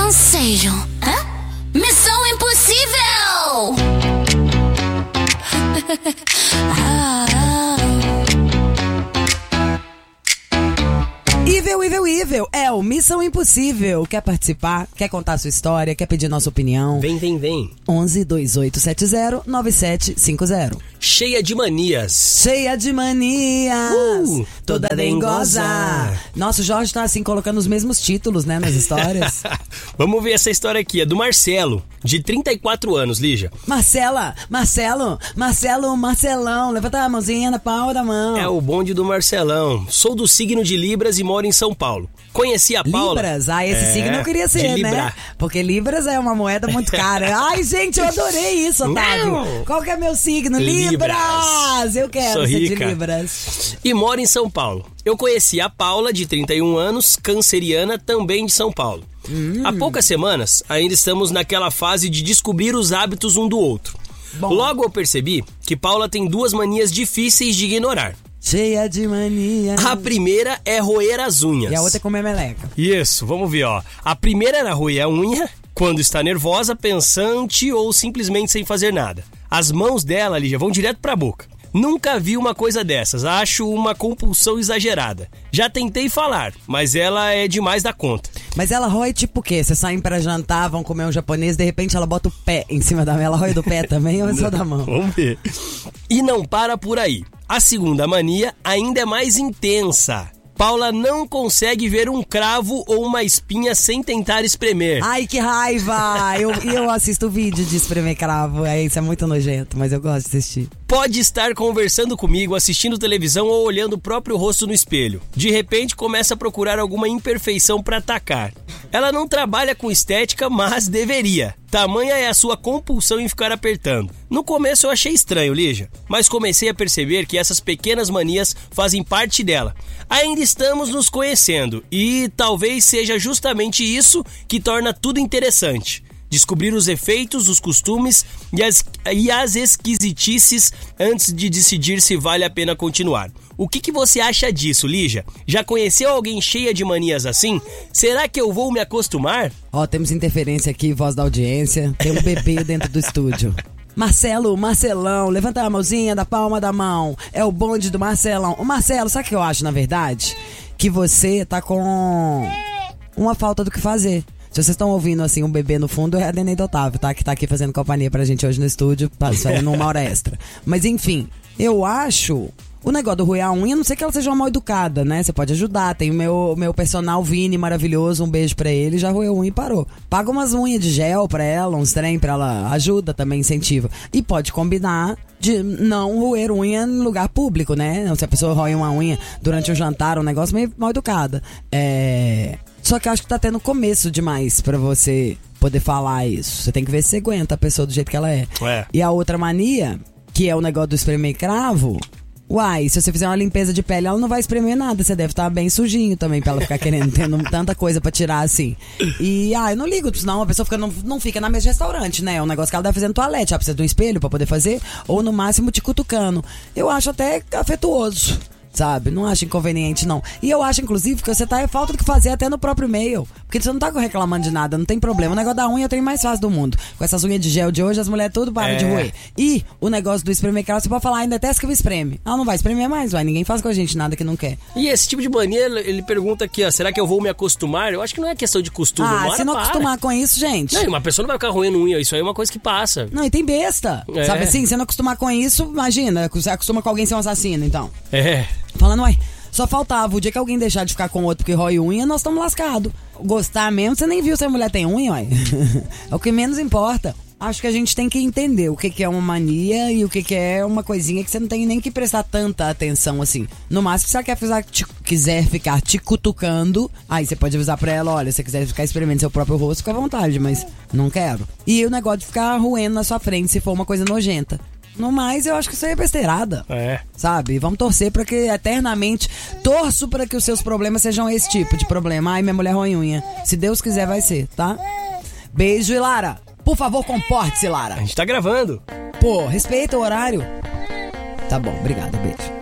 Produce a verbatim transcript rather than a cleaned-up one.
Conselho, hã? Missão Impossível! ah, ah. Evil, Evil, Evil, é o Missão Impossível. Quer participar? Quer contar sua história? Quer pedir nossa opinião? Vem, vem, vem. onze, dois oito sete zero, nove sete cinco zero. Cheia de manias. Cheia de manias. Uh, toda dengosa. Nossa, o Jorge tá assim, colocando os mesmos títulos, né, nas histórias. Vamos ver essa história aqui, é do Marcelo, de trinta e quatro anos, Lígia. Marcela, Marcelo, Marcelo, Marcelão, levanta a mãozinha na palma da mão. É o bonde do Marcelão. Sou do signo de Libras e moro em São Paulo. Conheci a Paula... Libras? Ah, esse é, signo eu queria ser, de né? Libra. Porque Libras é uma moeda muito cara. Ai, gente, eu adorei isso, Otávio. Não. Qual que é meu signo? Libras! Libras. Eu quero Sou ser rica. de Libras. E moro em São Paulo. Eu conheci a Paula, de trinta e um anos, canceriana, também de São Paulo. Hum. Há poucas semanas, ainda estamos naquela fase de descobrir os hábitos um do outro. Bom. Logo eu percebi que Paula tem duas manias difíceis de ignorar. Cheia de mania. A primeira é roer as unhas. E a outra é comer meleca. Isso, vamos ver, ó. A primeira era roer a unha quando está nervosa, pensante ou simplesmente sem fazer nada. As mãos dela, Lígia, vão direto pra boca. Nunca vi uma coisa dessas, acho uma compulsão exagerada. Já tentei falar, mas ela é demais da conta. Mas ela rói tipo o quê? Vocês saem pra jantar, vão comer um japonês, de repente ela bota o pé em cima da mão. Ela rói do pé também ou é só da mão? Vamos ver. E não para por aí. A segunda mania ainda é mais intensa. Paula não consegue ver um cravo ou uma espinha sem tentar espremer. Ai, que raiva! Eu, eu assisto vídeo de espremer cravo, é, isso é muito nojento, mas eu gosto de assistir. Pode estar conversando comigo, assistindo televisão ou olhando o próprio rosto no espelho. De repente começa a procurar alguma imperfeição para atacar. Ela não trabalha com estética, mas deveria. Tamanha é a sua compulsão em ficar apertando. No começo eu achei estranho, Lígia, mas comecei a perceber que essas pequenas manias fazem parte dela. Ainda estamos nos conhecendo e talvez seja justamente isso que torna tudo interessante. Descobrir os efeitos, os costumes e as, e as esquisitices antes de decidir se vale a pena continuar. O que, que você acha disso, Lígia? Já conheceu alguém cheia de manias assim? Será que eu vou me acostumar? Ó, temos interferência aqui, voz da audiência. Tem um bebê dentro do estúdio. Marcelo, Marcelão, levanta a mãozinha da palma da mão. É o bonde do Marcelão. Ô Marcelo, sabe o que eu acho, na verdade? Que você tá com uma falta do que fazer. Se vocês estão ouvindo assim um bebê no fundo, é a Deneida Otávio, tá? Que tá aqui fazendo companhia pra gente hoje no estúdio, fazendo uma hora extra. Mas enfim, eu acho... O negócio do roer a unha, a não sei que ela seja uma mal educada, né? Você pode ajudar. Tem o meu, meu personal Vini maravilhoso, um beijo pra ele, já roeu unha e parou. Paga umas unhas de gel pra ela, uns trem pra ela, ajuda também, incentiva. E pode combinar de não roer unha em lugar público, né? Se a pessoa roe uma unha durante o jantar, um negócio meio mal educada. É... Só que eu acho que tá tendo começo demais pra você poder falar isso. Você tem que ver se você aguenta a pessoa do jeito que ela é. É. E a outra mania, que é o negócio do espremer cravo... Uai, se você fizer uma limpeza de pele, ela não vai espremer nada. Você deve estar bem sujinho também pra ela ficar querendo, tendo tanta coisa pra tirar assim. E, ah, eu não ligo, senão a pessoa fica, não, não fica na mesa de restaurante, né? É um negócio que ela deve fazer no toalete. Ela precisa de um espelho pra poder fazer, ou no máximo te cutucando. Eu acho até afetuoso, sabe? Não acho inconveniente, não. E eu acho, inclusive, que você tá é falta do que fazer até no próprio e-mail. Porque você não tá reclamando de nada, não tem problema. O negócio da unha eu tenho mais fácil do mundo. Com essas unhas de gel de hoje, as mulheres tudo param é. de roer. E o negócio do espremer cravo, você pode falar, ainda até que eu espreme. Ela não vai espremer mais, vai. Ninguém faz com a gente nada que não quer. E esse tipo de mania, ele pergunta aqui, ó, será que eu vou me acostumar? Eu acho que não é questão de costume. Ah, Bora, se não para. acostumar com isso, gente. Não, uma pessoa não vai ficar roendo unha, isso aí é uma coisa que passa. Não, e tem besta. É. Sabe assim, se não acostumar com isso, imagina, você acostuma com alguém ser um assassino, então. É. Falando, uai, só faltava, o dia que alguém deixar de ficar com o outro porque rói unha, nós estamos lascados. Gostar mesmo, você nem viu se a mulher tem unha, uai. É o que menos importa. Acho que a gente tem que entender o que, que é uma mania e o que, que é uma coisinha que você não tem nem que prestar tanta atenção assim. No máximo, se ela quer ficar te, quiser ficar te cutucando, aí você pode avisar pra ela, olha, se você quiser ficar experimentando seu próprio rosto, fica à vontade, mas não quero. E o negócio de ficar roendo na sua frente se for uma coisa nojenta. No mais, eu acho que isso aí é besteirada. É. Sabe? Vamos torcer pra que eternamente... Torço pra que os seus problemas sejam esse tipo de problema. Ai, minha mulher rói unha. Se Deus quiser, vai ser, tá? Beijo, e Lara. Por favor, comporte-se, Lara. A gente tá gravando. Pô, respeita o horário. Tá bom, obrigado, beijo.